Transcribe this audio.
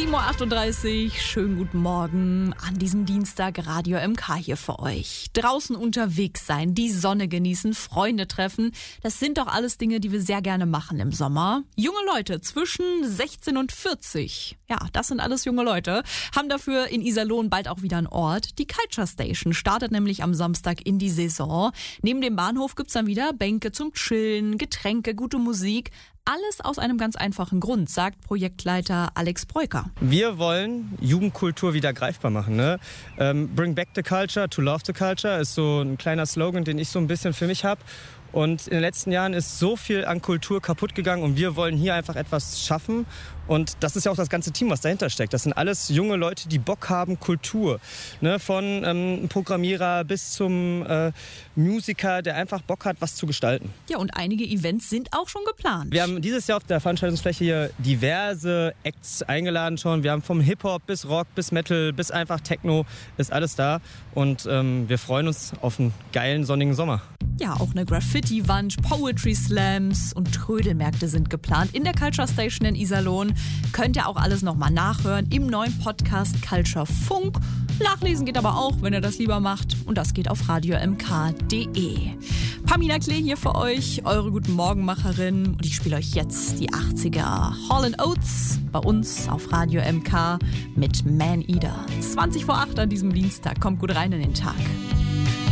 7.38 Uhr, schönen guten Morgen an diesem Dienstag, Radio MK hier für euch. Draußen unterwegs sein, die Sonne genießen, Freunde treffen, das sind doch alles Dinge, die wir sehr gerne machen im Sommer. Junge Leute zwischen 16 und 40, ja, das sind alles junge Leute, haben dafür in Iserlohn bald auch wieder einen Ort. Die Culture Station startet nämlich am Samstag in die Saison. Neben dem Bahnhof gibt's dann wieder Bänke zum Chillen, Getränke, gute Musik. Alles aus einem ganz einfachen Grund, sagt Projektleiter Alex Breuker. Wir wollen Jugendkultur wieder greifbar machen. Ne? Bring back the culture, to love the culture ist so ein kleiner Slogan, den ich so ein bisschen für mich habe. Und in den letzten Jahren ist so viel an Kultur kaputt gegangen und wir wollen hier einfach etwas schaffen. Und das ist ja auch das ganze Team, was dahinter steckt. Das sind alles junge Leute, die Bock haben, Kultur. Ne? Von Programmierer bis zum Musiker, der einfach Bock hat, was zu gestalten. Ja, und einige Events sind auch schon geplant. Wir haben dieses Jahr auf der Veranstaltungsfläche hier diverse Acts eingeladen schon. Wir haben vom Hip-Hop bis Rock bis Metal bis einfach Techno, ist alles da. Und wir freuen uns auf einen geilen, sonnigen Sommer. Ja, auch eine Graffiti-Wand, Poetry Slams und Trödelmärkte sind geplant in der Culture Station in Iserlohn. Könnt ihr auch alles nochmal nachhören im neuen Podcast Culture Funk. Nachlesen geht aber auch, wenn ihr das lieber macht. Und das geht auf radiomk.de. Pamina Klee hier für euch, eure Guten Morgenmacherin. Und ich spiele euch jetzt die 80er Hall & Oates bei uns auf Radio MK mit Man Eater. 20 vor 8 an diesem Dienstag. Kommt gut rein in den Tag.